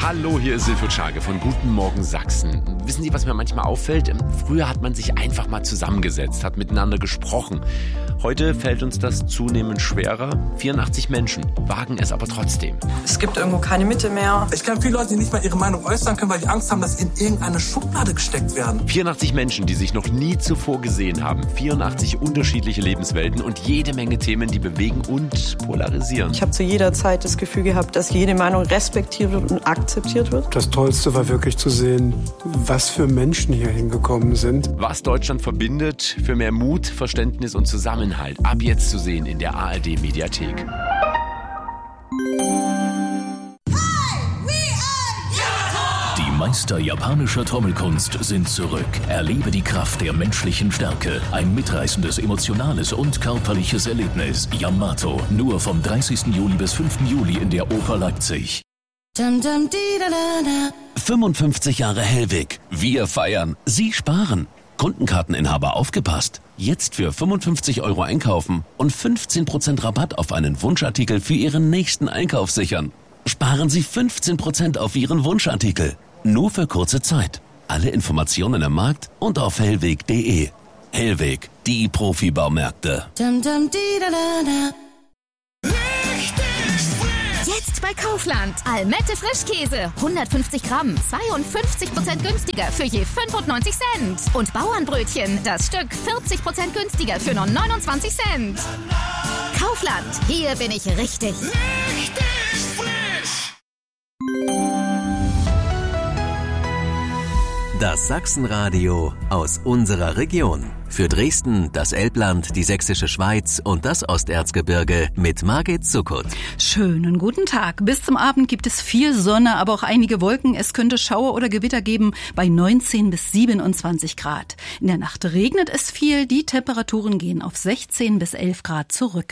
Hallo, hier ist Silvio Czage von Guten Morgen Sachsen. Wissen Sie, was mir manchmal auffällt? Früher hat man sich einfach mal zusammengesetzt, hat miteinander gesprochen. Heute fällt uns das zunehmend schwerer. 84 Menschen wagen es aber trotzdem. Es gibt irgendwo keine Mitte mehr. Ich kenne viele Leute, die nicht mal ihre Meinung äußern können, weil die Angst haben, dass sie in irgendeine Schublade gesteckt werden. 84 Menschen, die sich noch nie zuvor gesehen haben. 84 unterschiedliche Lebenswelten und jede Menge Themen, die bewegen und polarisieren. Ich habe zu jeder Zeit das Gefühl gehabt, dass jede Meinung respektiert wird und akzeptiert wird. Das Tollste war wirklich zu sehen, was für Menschen hier hingekommen sind. Was Deutschland verbindet, für mehr Mut, Verständnis und Zusammenhalt. Ab jetzt zu sehen in der ARD-Mediathek. Die Meister japanischer Trommelkunst sind zurück. Erlebe die Kraft der menschlichen Stärke. Ein mitreißendes, emotionales und körperliches Erlebnis. Yamato. Nur vom 30. Juli bis 5. Juli in der Oper Leipzig. 55 Jahre Hellwig. Wir feiern. Sie sparen. Kundenkarteninhaber aufgepasst. Jetzt für 55 € einkaufen und 15% Rabatt auf einen Wunschartikel für Ihren nächsten Einkauf sichern. Sparen Sie 15% auf Ihren Wunschartikel. Nur für kurze Zeit. Alle Informationen im Markt und auf hellweg.de. Hellweg, die Profibaumärkte. Jetzt bei Kaufland. Almette Frischkäse. 150 Gramm. 52% günstiger für je 95 Cent. Und Bauernbrötchen. Das Stück 40% günstiger für nur 29 Cent. Kaufland. Hier bin ich richtig. Richtig frisch. Das Sachsenradio aus unserer Region. Für Dresden, das Elbland, die Sächsische Schweiz und das Osterzgebirge mit Margit Zuckert. Schönen guten Tag. Bis zum Abend gibt es viel Sonne, aber auch einige Wolken. Es könnte Schauer oder Gewitter geben bei 19 bis 27 Grad. In der Nacht regnet es viel. Die Temperaturen gehen auf 16 bis 11 Grad zurück.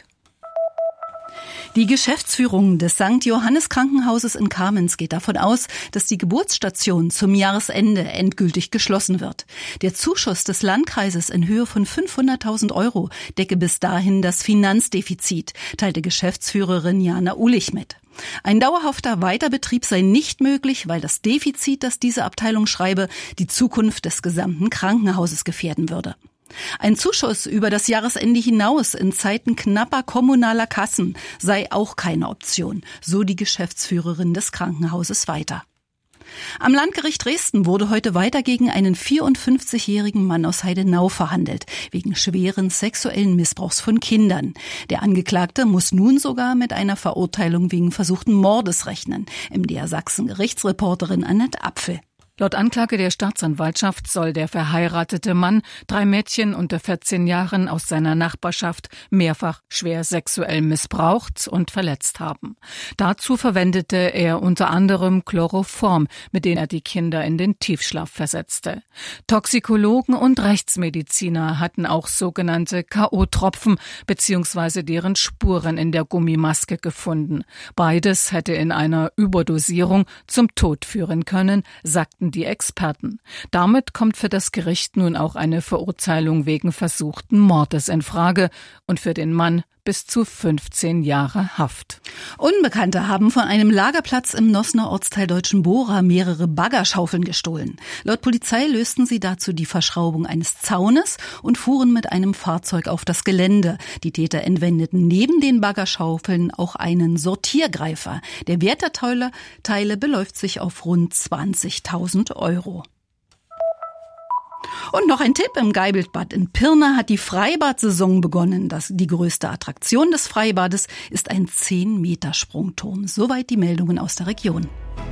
Die Geschäftsführung des St. Johannes Krankenhauses in Kamenz geht davon aus, dass die Geburtsstation zum Jahresende endgültig geschlossen wird. Der Zuschuss des Landkreises in Höhe von 500.000 € decke bis dahin das Finanzdefizit, teilte Geschäftsführerin Jana Ulich mit. Ein dauerhafter Weiterbetrieb sei nicht möglich, weil das Defizit, das diese Abteilung schreibe, die Zukunft des gesamten Krankenhauses gefährden würde. Ein Zuschuss über das Jahresende hinaus in Zeiten knapper kommunaler Kassen sei auch keine Option, so die Geschäftsführerin des Krankenhauses weiter. Am Landgericht Dresden wurde heute weiter gegen einen 54-jährigen Mann aus Heidenau verhandelt, wegen schweren sexuellen Missbrauchs von Kindern. Der Angeklagte muss nun sogar mit einer Verurteilung wegen versuchten Mordes rechnen, MDR Sachsen Gerichtsreporterin Annette Apfel. Laut Anklage der Staatsanwaltschaft soll der verheiratete Mann 3 Mädchen unter 14 Jahren aus seiner Nachbarschaft mehrfach schwer sexuell missbraucht und verletzt haben. Dazu verwendete er unter anderem Chloroform, mit dem er die Kinder in den Tiefschlaf versetzte. Toxikologen und Rechtsmediziner hatten auch sogenannte K.O.-Tropfen bzw. deren Spuren in der Gummimaske gefunden. Beides hätte in einer Überdosierung zum Tod führen können, sagten die Experten. Damit kommt für das Gericht nun auch eine Verurteilung wegen versuchten Mordes in Frage und für den Mann bis zu 15 Jahre Haft. Unbekannte haben von einem Lagerplatz im Nossener Ortsteil Deutschenbora mehrere Baggerschaufeln gestohlen. Laut Polizei lösten sie dazu die Verschraubung eines Zaunes und fuhren mit einem Fahrzeug auf das Gelände. Die Täter entwendeten neben den Baggerschaufeln auch einen Sortiergreifer. Der Wert der Teile beläuft sich auf rund 20.000 €. Und noch ein Tipp: Im Geibelbad in Pirna hat die Freibad-Saison begonnen. Die größte Attraktion des Freibades ist ein 10-Meter-Sprungturm. Soweit die Meldungen aus der Region.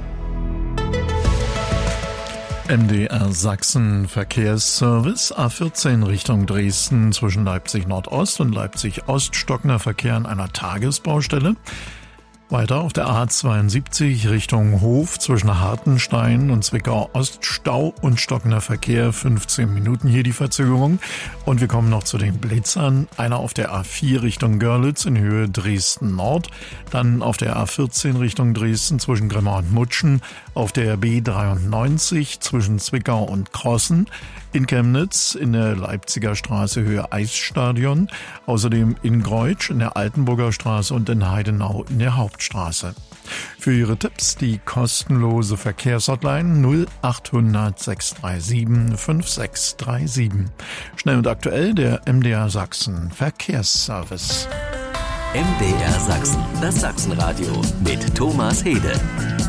MDR Sachsen Verkehrsservice. A14 Richtung Dresden zwischen Leipzig Nordost und Leipzig Ost stockender Verkehr an einer Tagesbaustelle. Weiter auf der A72 Richtung Hof zwischen Hartenstein und Zwickau Ost Stau und stockender Verkehr, 15 Minuten hier die Verzögerung. Und wir kommen noch zu den Blitzern. Einer auf der A4 Richtung Görlitz in Höhe Dresden Nord, dann auf der A14 Richtung Dresden zwischen Grimma und Mutschen, auf der B93 zwischen Zwickau und Krossen, in Chemnitz in der Leipziger Straße Höhe Eisstadion, außerdem in Greutsch in der Altenburger Straße und in Heidenau in der Hauptstraße. Für Ihre Tipps die kostenlose Verkehrshotline 0800 637 5637. Schnell und aktuell der MDR Sachsen Verkehrsservice. MDR Sachsen, das Sachsenradio mit Thomas Hede.